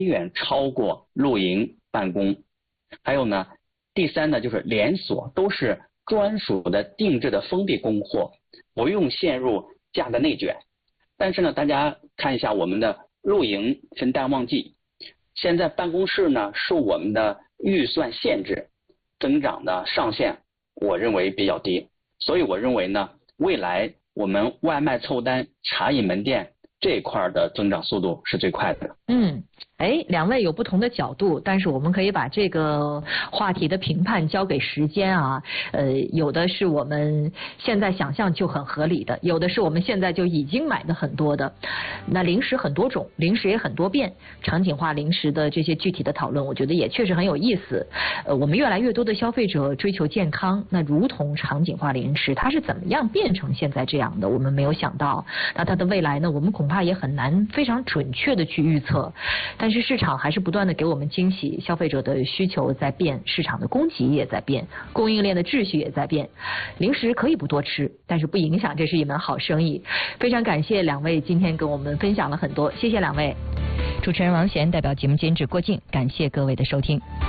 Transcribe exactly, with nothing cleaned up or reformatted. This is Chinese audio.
远超过露营办公。还有呢，第三呢就是连锁都是专属的定制的封闭供货，不用陷入价格内卷。但是呢，大家看一下我们的露营分淡旺季，现在办公室呢受我们的预算限制，增长的上限我认为比较低，所以我认为呢，未来我们外卖凑单、茶饮门店这一块的增长速度是最快的。 嗯。哎，两位有不同的角度，但是我们可以把这个话题的评判交给时间啊。呃，有的是我们现在想象就很合理的，有的是我们现在就已经买的很多的。那零食很多种，零食也很多变，场景化零食的这些具体的讨论，我觉得也确实很有意思。呃，我们越来越多的消费者追求健康，那如同场景化零食，它是怎么样变成现在这样的？我们没有想到。那它的未来呢？我们恐怕也很难非常准确的去预测。但但是市场还是不断的给我们惊喜，消费者的需求在变，市场的供给也在变，供应链的秩序也在变。零食可以不多吃，但是不影响这是一门好生意。非常感谢两位今天跟我们分享了很多，谢谢两位。主持人王贤代表节目监制郭静，感谢各位的收听。